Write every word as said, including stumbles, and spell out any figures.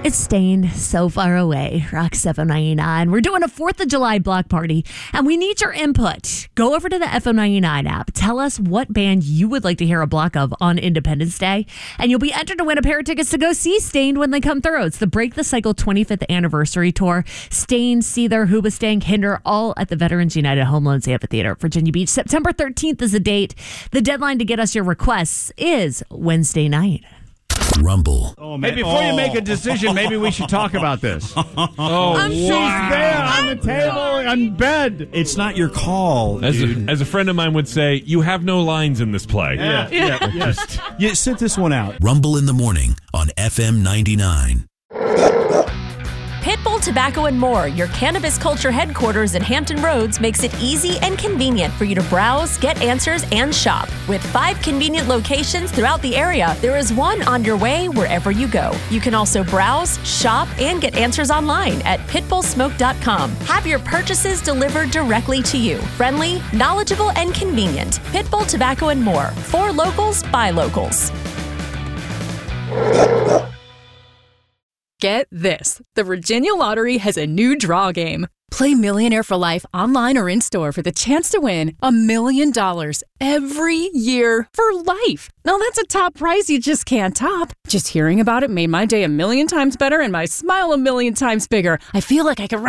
It's Stain, So Far Away, Rock seven ninety-nine. We're doing a fourth of July block party, and we need your input. Go over to the F M ninety-nine app. Tell us what band you would like to hear a block of on Independence Day, and you'll be entered to win a pair of tickets to go see Stain when they come through. It's the Break the Cycle twenty-fifth Anniversary Tour. Stain, Seether, Hoobastank, Hinder, all at the Veterans United Home Loans Amphitheater at Virginia Beach. September thirteenth is the date. The deadline to get us your requests is Wednesday night. Rumble. Oh, man. Hey, before oh. you make a decision, maybe we should talk about this. Oh, I'm she's wow. there on the table, on bed. It's not your call. As a, as a friend of mine would say, you have no lines in this play. Yeah, yeah, yeah. Yes. You sit this one out. Rumble in the morning on F M ninety-nine. Pitbull Tobacco and More, your cannabis culture headquarters in Hampton Roads, makes it easy and convenient for you to browse, get answers, and shop. With five convenient locations throughout the area, there is one on your way wherever you go. You can also browse, shop, and get answers online at pitbull smoke dot com. Have your purchases delivered directly to you. Friendly, knowledgeable, and convenient. Pitbull Tobacco and More. For locals, by locals. Get this. The Virginia Lottery has a new draw game. Play Millionaire for Life online or in-store for the chance to win a million dollars every year for life. Now that's a top prize you just can't top. Just hearing about it made my day a million times better and my smile a million times bigger. I feel like I could run